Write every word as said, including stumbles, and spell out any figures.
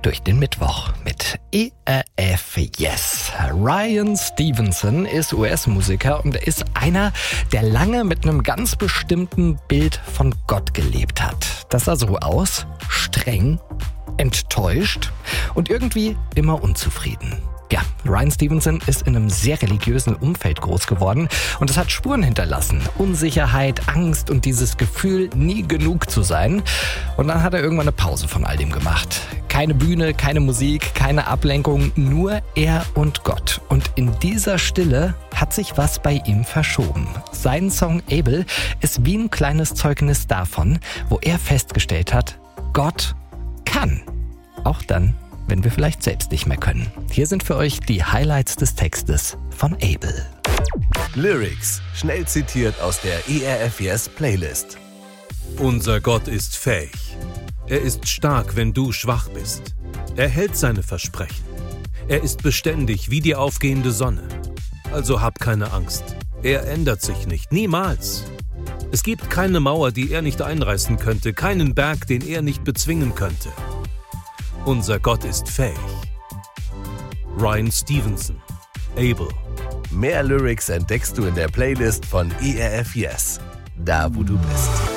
durch den Mittwoch mit E R F Yes. Ryan Stevenson ist U S-Musiker und er ist einer, der lange mit einem ganz bestimmten Bild von Gott gelebt hat. Das sah so aus: streng, enttäuscht und irgendwie immer unzufrieden. Ja, Ryan Stevenson ist in einem sehr religiösen Umfeld groß geworden und es hat Spuren hinterlassen. Unsicherheit, Angst und dieses Gefühl, nie genug zu sein. Und dann hat er irgendwann eine Pause von all dem gemacht. Keine Bühne, keine Musik, keine Ablenkung, nur er und Gott. Und in dieser Stille hat sich was bei ihm verschoben. Sein Song Abel ist wie ein kleines Zeugnis davon, wo er festgestellt hat, Gott kann. Auch dann, wenn wir vielleicht selbst nicht mehr können. Hier sind für euch die Highlights des Textes von Abel. Lyrics, schnell zitiert aus der E R F Yes Playlist. Unser Gott ist fähig. Er ist stark, wenn du schwach bist. Er hält seine Versprechen. Er ist beständig wie die aufgehende Sonne. Also hab keine Angst. Er ändert sich nicht, niemals. Es gibt keine Mauer, die er nicht einreißen könnte, keinen Berg, den er nicht bezwingen könnte. Unser Gott ist fähig. Ryan Stevenson, Abel. Mehr Lyrics entdeckst du in der Playlist von E R F Yes, da wo du bist.